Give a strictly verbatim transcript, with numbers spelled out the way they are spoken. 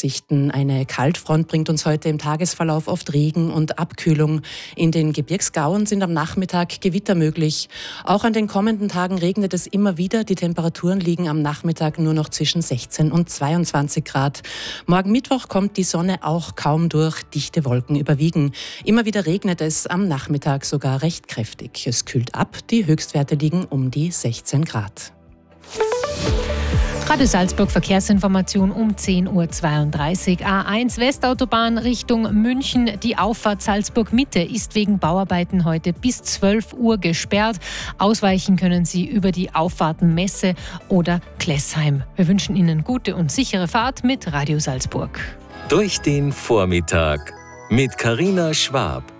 Aussichten. Eine Kaltfront bringt uns heute im Tagesverlauf oft Regen und Abkühlung. In den Gebirgsgauen sind am Nachmittag Gewitter möglich. Auch an den kommenden Tagen regnet es immer wieder. Die Temperaturen liegen am Nachmittag nur noch zwischen sechzehn und zweiundzwanzig Grad. Morgen Mittwoch kommt die Sonne auch kaum durch. Dichte Wolken überwiegen. Immer wieder regnet es, am Nachmittag sogar recht kräftig. Es kühlt ab. Die Höchstwerte liegen um die sechzehn Grad. Radio Salzburg Verkehrsinformation um zehn Uhr zweiunddreißig. A eins Westautobahn Richtung München. Die Auffahrt Salzburg Mitte ist wegen Bauarbeiten heute bis zwölf Uhr gesperrt. Ausweichen können Sie über die Auffahrten Messe oder Klessheim. Wir wünschen Ihnen gute und sichere Fahrt mit Radio Salzburg. Durch den Vormittag mit Carina Schwab.